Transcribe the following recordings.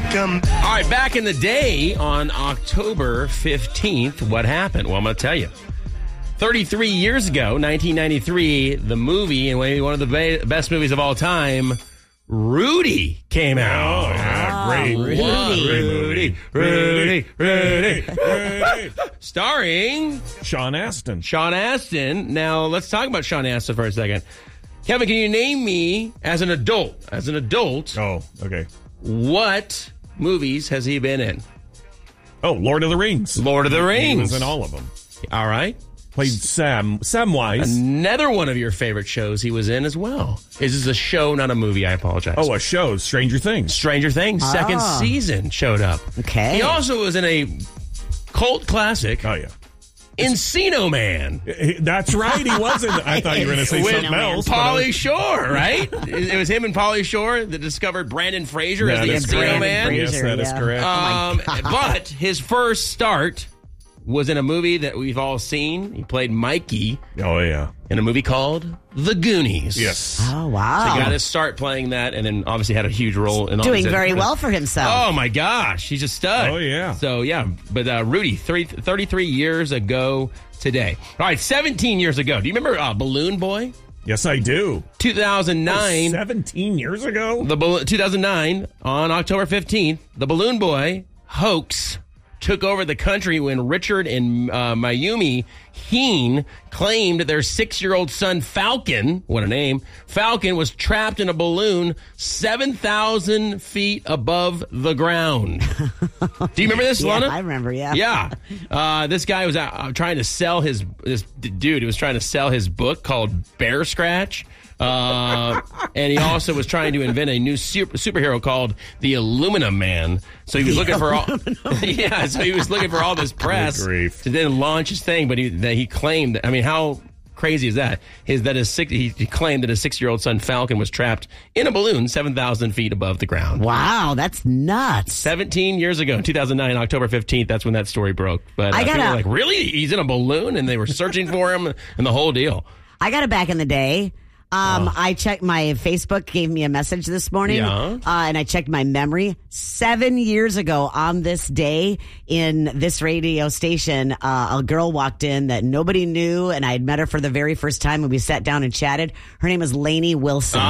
All right, back in the day on October 15th, what happened? Well, I'm going to tell you. 33 years ago, 1993, the movie, and one of the best movies of all time, Rudy, came out. Oh, yeah, great. Rudy. Starring Sean Astin. Sean Astin. Now, let's talk about Sean Astin for a second. Kevin, can you name me as an adult? Oh, okay. What movies has he been in? Oh, Lord of the Rings. Lord of the Rings. He was in all of them. All right. Played Samwise. Another one of your favorite shows he was in as well. Is this a show, not a movie? I apologize. Oh, a show, Stranger Things. Stranger Things, second season showed up. Okay. He also was in a cult classic. Oh, yeah. Encino Man. That's right, he wasn't. I thought you were going to say With something else. Pauly Shore, right? It was him and Pauly Shore that discovered Brandon Fraser as the Encino Man. Yes, that is correct. But his first start was in a movie that we've all seen. He played Mikey. Oh, yeah. In a movie called The Goonies. Yes. Oh, wow. So he got his start playing that, and then obviously had a huge role in all Doing his very well for himself. Oh, my gosh. He's a stud. Oh, yeah. So, yeah. But Rudy, 33 years ago today. All right, 17 years ago. Do you remember Balloon Boy? Yes, I do. 2009. 17 years ago? 2009, on October 15th, the Balloon Boy hoax took over the country when Richard and Mayumi Heen claimed their 6-year-old son Falcon, what a name, Falcon was trapped in a balloon 7,000 feet above the ground. Do you remember this, Yeah, Lana? I remember, yeah. Yeah. This guy was trying to sell this dude was trying to sell his book called Bear Scratch. And he also was trying to invent a new superhero called the Aluminum Man. So he was looking for all, so he was looking for all this press to then launch his thing. But he claimed, I mean, how crazy is that? He claimed that his 6-year-old son Falcon was trapped in a balloon 7,000 feet above the ground. Wow, that's nuts. 17 years ago, 2009, October 15th, that's when that story broke. But people were like, really? He's in a balloon? And they were searching for him and the whole deal. I got it back in the day. I checked my Facebook, gave me a message this morning, and I checked my memory. 7 years ago on this day in this radio station, a girl walked in that nobody knew, and I had met her for the very first time, and we sat down and chatted. Her name was Lainey Wilson.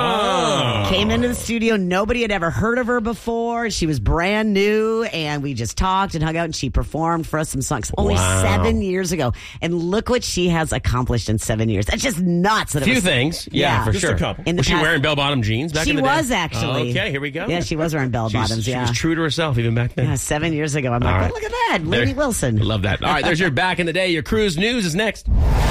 Came into the studio. Nobody had ever heard of her before. She was brand new, and we just talked and hung out, and she performed for us some songs. Only 7 years ago. And look what she has accomplished in 7 years. That's just nuts. A few things. Yeah, for just sure. a couple. Was she wearing bell-bottom jeans back in the day? She was, actually. Okay, here we go. Yeah, she was wearing bell-bottoms, She was true to herself even back then. Yeah, 7 years ago. I'm like, oh, look at that. Lainey Wilson. I love that. All right, there's your back in the day. Your cruise news is next.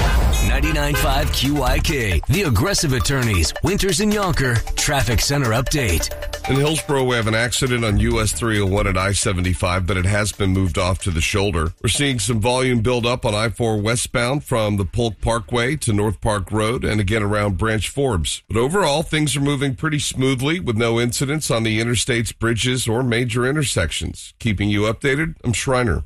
99.5 QIK, The Aggressive Attorneys, Winters and Yonker, Traffic Center Update. In Hillsborough, we have an accident on US 301 at I-75, but it has been moved off to the shoulder. We're seeing some volume build up on I-4 westbound from the Polk Parkway to North Park Road and again around Branch Forbes. But overall, things are moving pretty smoothly with no incidents on the interstates, bridges, or major intersections. Keeping you updated, I'm Schreiner.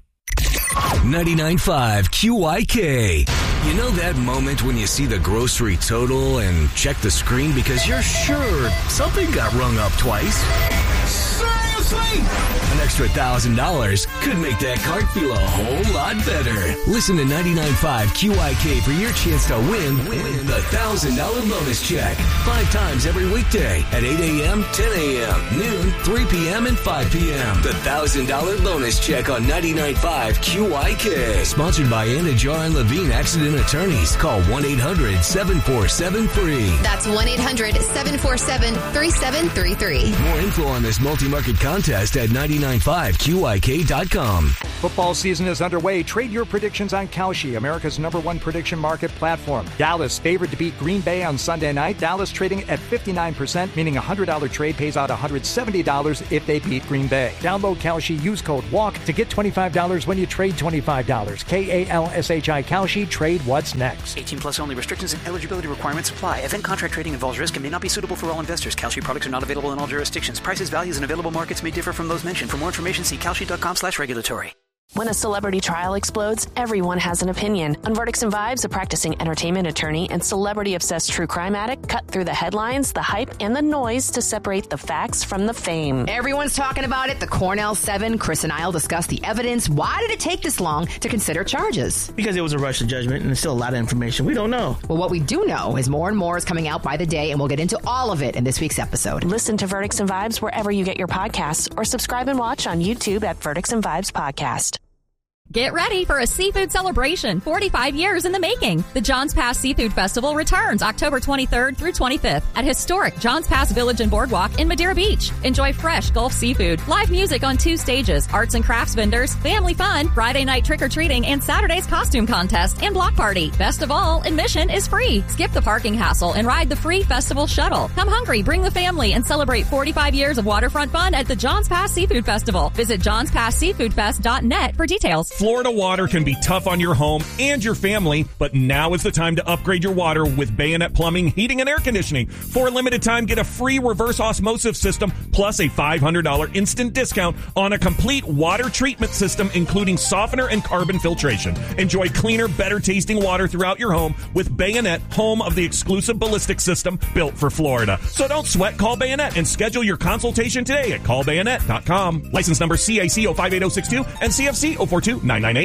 99.5 QIK. You know that moment when you see the grocery total and check the screen because you're sure something got rung up twice? Seriously? An extra $1,000 could make that cart feel a whole lot better. Listen to 99.5 QIK for your chance to win the $1,000 bonus check. 5 times every weekday at 8 a.m., 10 a.m., noon, 3 p.m., and 5 p.m. The $1,000 bonus check on 99.5 QIK. Sponsored by Anna Jar and Levine Accident Attorneys. Call 1-800-747-FREE. That's 1-800-747-3733. More info on this multi-market contest at 995QIK.com. Football season is underway. Trade your predictions on Kalshi, America's #1 prediction market platform. Dallas favored to beat Green Bay on Sunday night. Dallas trading at 59%, meaning a $100 trade pays out $170 if they beat Green Bay. Download Kalshi, use code WALK to get $25 when you trade $25. KALSHI Kalshi, trade what's next. 18 plus only. Restrictions and eligibility requirements apply. Event contract trading involves risk and may not be suitable for all investors. Kalshi products are not available in all jurisdictions. Prices, values, and available markets may differ from those mentioned. For more information, see kalshi.com/regulatory. When a celebrity trial explodes, everyone has an opinion. On Verdicts and Vibes, a practicing entertainment attorney and celebrity-obsessed true crime addict cut through the headlines, the hype, and the noise to separate the facts from the fame. Everyone's talking about it. The Cornell 7, Chris and I'll discuss the evidence. Why did it take this long to consider charges? Because it was a rush to judgment, and there's still a lot of information we don't know. Well, what we do know is more and more is coming out by the day, and we'll get into all of it in this week's episode. Listen to Verdicts and Vibes wherever you get your podcasts, or subscribe and watch on YouTube at Verdicts and Vibes Podcast. Get ready for a seafood celebration 45 years in the making. The Johns Pass Seafood Festival returns October 23rd through 25th at historic Johns Pass Village and Boardwalk in Madeira Beach. Enjoy fresh Gulf seafood, live music on 2 stages, arts and crafts vendors, family fun, Friday night trick-or-treating, and Saturday's costume contest and block party. Best of all, admission is free. Skip the parking hassle and ride the free festival shuttle. Come hungry, bring the family, and celebrate 45 years of waterfront fun at the Johns Pass Seafood Festival. Visit johnspassseafoodfest.net for details. Florida water can be tough on your home and your family, but now is the time to upgrade your water with Bayonet Plumbing, Heating, and Air Conditioning. For a limited time, get a free reverse osmosis system plus a $500 instant discount on a complete water treatment system, including softener and carbon filtration. Enjoy cleaner, better tasting water throughout your home with Bayonet, home of the exclusive ballistic system built for Florida. So don't sweat, call Bayonet and schedule your consultation today at callbayonet.com. License number CAC 058062 and CFC 042998.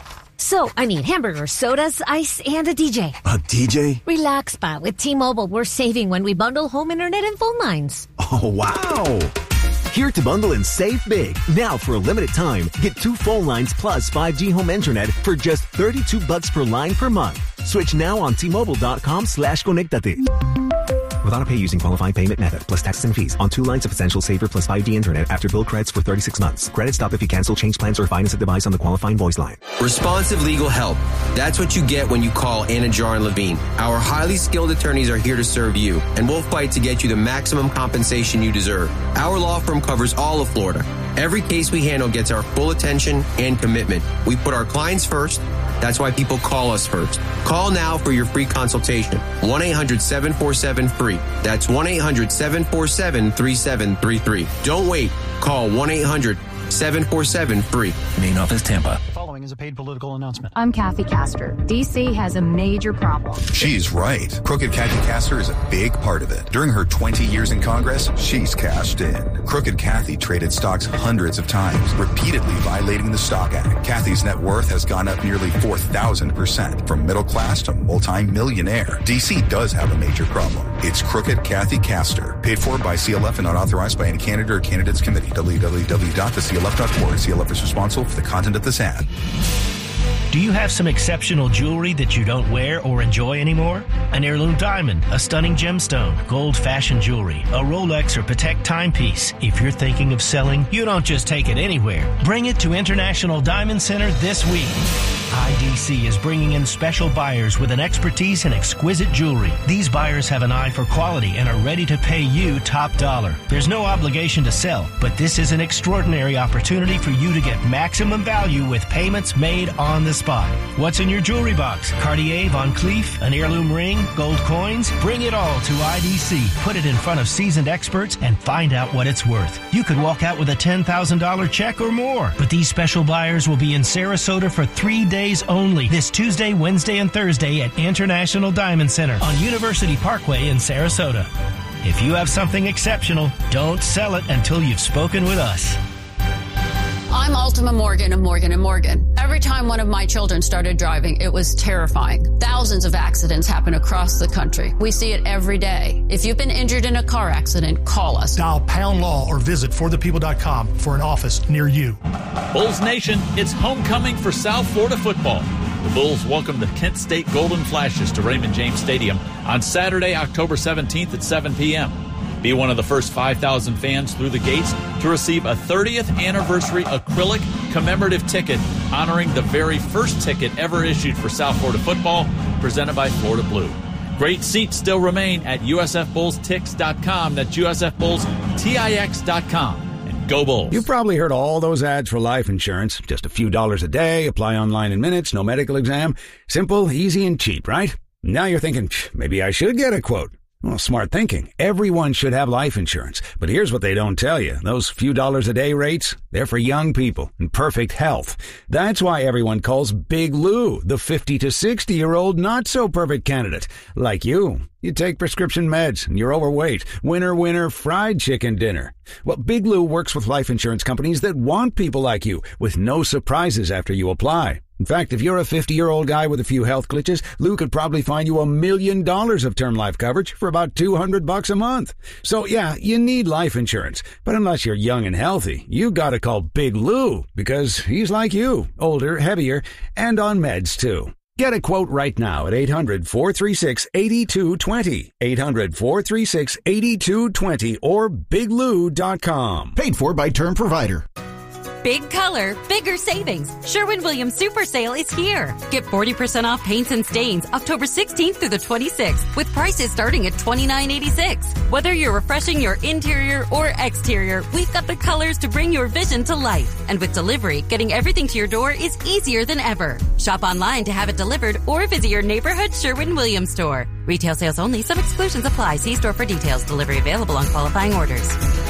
So, I need hamburgers, sodas, ice, and a DJ. A DJ? Relax, Pa. With T-Mobile, we're saving when we bundle home internet and phone lines. Oh, wow. Here to bundle and save big. Now, for a limited time, get 2 phone lines plus 5G home internet for just $32 per line per month. Switch now on T-Mobile.com/conectate. With auto pay using qualifying payment method, plus taxes and fees on 2 lines of Essential Saver plus 5G internet after bill credits for 36 months. Credit stop if you cancel, change plans, or finance a device on the qualifying voice line. Responsive legal help. That's what you get when you call Anajar and Levine. Our highly skilled attorneys are here to serve you, and we'll fight to get you the maximum compensation you deserve. Our law firm covers all of Florida. Every case we handle gets our full attention and commitment. We put our clients first. That's why people call us first. Call now for your free consultation. 1-800-747-FREE. That's 1-800-747-3733. Don't wait. Call 1-800-747-FREE. Main office, Tampa. Following is a paid political announcement. I'm Kathy Castor. D.C. has a major problem. She's right. Crooked Kathy Castor is a big part of it. During her 20 years in Congress, she's cashed in. Crooked Kathy traded stocks hundreds of times, repeatedly violating the Stock Act. Kathy's net worth has gone up nearly 4,000%, from middle class to multi-millionaire. D.C. does have a major problem. It's Crooked Kathy Castor. Paid for by CLF and unauthorized by any candidate or candidates committee. www.theclf.org. CLF is responsible for the content of this ad. Do you have some exceptional jewelry that you don't wear or enjoy anymore? An heirloom diamond, a stunning gemstone, gold fashion jewelry, a Rolex or Patek timepiece. If you're thinking of selling, you don't just take it anywhere. Bring it to International Diamond Center this week. IDC is bringing in special buyers with an expertise in exquisite jewelry. These buyers have an eye for quality and are ready to pay you top dollar. There's no obligation to sell, but this is an extraordinary opportunity for you to get maximum value with payments made on the spot. What's in your jewelry box? Cartier, Van Cleef, an heirloom ring, gold coins? Bring it all to IDC. Put it in front of seasoned experts and find out what it's worth. You could walk out with a $10,000 check or more. But these special buyers will be in Sarasota for 3 days only, this Tuesday, Wednesday, and Thursday at International Diamond Center on University Parkway in Sarasota. If you have something exceptional, don't sell it until you've spoken with us. I'm Ultima Morgan of Morgan & Morgan. Every time one of my children started driving, it was terrifying. Thousands of accidents happen across the country. We see it every day. If you've been injured in a car accident, call us. Dial Pound Law or visit forthepeople.com for an office near you. Bulls Nation, it's homecoming for South Florida football. The Bulls welcome the Kent State Golden Flashes to Raymond James Stadium on Saturday, October 17th at 7 p.m. Be one of the first 5,000 fans through the gates to receive a 30th anniversary acrylic commemorative ticket honoring the very first ticket ever issued for South Florida football, presented by Florida Blue. Great seats still remain at USFBullsTix.com. That's USFBullsTix.com. And go Bulls. You've probably heard all those ads for life insurance. Just a few dollars a day, apply online in minutes, no medical exam. Simple, easy, and cheap, right? Now you're thinking, maybe I should get a quote. Well, smart thinking. Everyone should have life insurance. But here's what they don't tell you. Those few dollars a day rates, they're for young people in perfect health. That's why everyone calls Big Lou the 50 to 60-year-old not-so-perfect candidate. Like you. You take prescription meds and you're overweight. Winner, fried chicken dinner. Well, Big Lou works with life insurance companies that want people like you with no surprises after you apply. In fact, if you're a 50-year-old guy with a few health glitches, Lou could probably find you $1 million of term life coverage for about $200 a month. So yeah, you need life insurance. But unless you're young and healthy, you gotta call Big Lou because he's like you, older, heavier, and on meds too. Get a quote right now at 800-436-8220. 800-436-8220 or biglou.com. Paid for by Term Provider. Big color, bigger savings. Sherwin-Williams Super Sale is here. Get 40% off paints and stains October 16th through the 26th with prices starting at $29.86. Whether you're refreshing your interior or exterior, we've got the colors to bring your vision to life. And with delivery, getting everything to your door is easier than ever. Shop online to have it delivered or visit your neighborhood Sherwin-Williams store. Retail sales only. Some exclusions apply. See store for details. Delivery available on qualifying orders.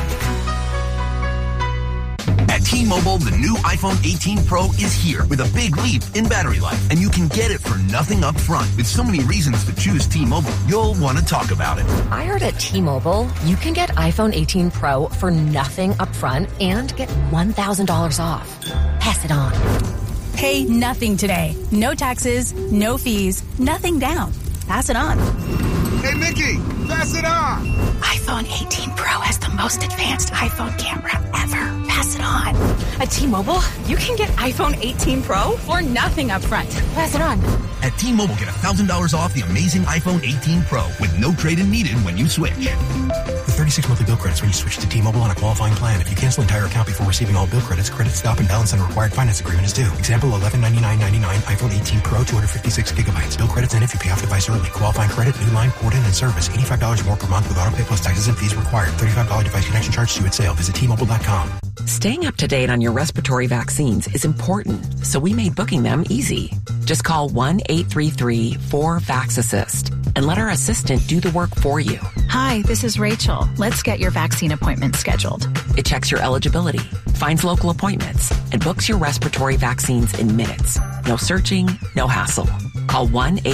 At T-Mobile, the new iPhone 18 Pro is here with a big leap in battery life, and you can get it for nothing up front. With so many reasons to choose T-Mobile, you'll want to talk about it. I heard at T-Mobile, you can get iPhone 18 Pro for nothing up front and get $1,000 off. Pass it on. Pay nothing today. No taxes, no fees, nothing down. Pass it on. Hey, Mickey, pass it on. iPhone 18 Pro has the most advanced iPhone camera ever. Pass it on. At T-Mobile, you can get iPhone 18 Pro for nothing up front. Pass it on. At T-Mobile, get $1,000 off the amazing iPhone 18 Pro with no trade-in needed when you switch. With 36 monthly bill credits when you switch to T-Mobile on a qualifying plan. If you cancel entire account before receiving all bill credits, credit stop and balance and required finance agreement is due. Example, $1199.99 iPhone 18 Pro, 256 gigabytes. Bill credits in if you pay off device early. Qualifying credit, new line, port in, and service. $85 more per month with auto pay plus taxes and fees required. $35 device connection charge due at sale. Visit T-Mobile.com. Staying up to date on your respiratory vaccines is important, so we made booking them easy. Just call 1-833-4VAX-ASSIST and let our assistant do the work for you. Hi, this is Rachel. Let's get your vaccine appointment scheduled. It checks your eligibility, finds local appointments, and books your respiratory vaccines in minutes. No searching, no hassle. Call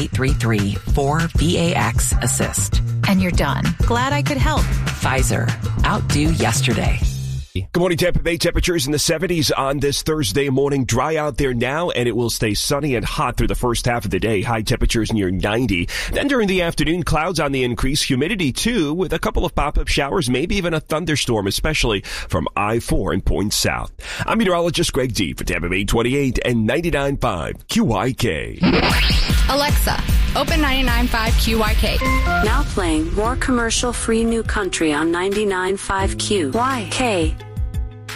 1-833-4VAX-ASSIST. And you're done. Glad I could help. Pfizer. Outdo yesterday. Good morning, Tampa Bay. Temperatures in the 70s on this Thursday morning. Dry out there now, and it will stay sunny and hot through the first half of the day. High temperatures near 90. Then during the afternoon, clouds on the increase. Humidity, too, with a couple of pop-up showers, maybe even a thunderstorm, especially from I-4 and points south. I'm meteorologist Greg D. for Tampa Bay 28 and 99.5 QYK. Alexa, open 99.5 QYK. Now playing more commercial-free new country on 99.5 QYK.